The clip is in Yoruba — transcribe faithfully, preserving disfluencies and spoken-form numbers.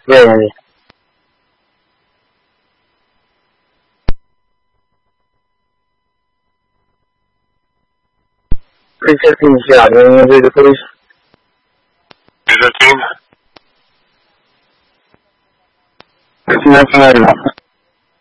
愿意。可以确定一下，因为这个东西。 你在听？ 现在听得到。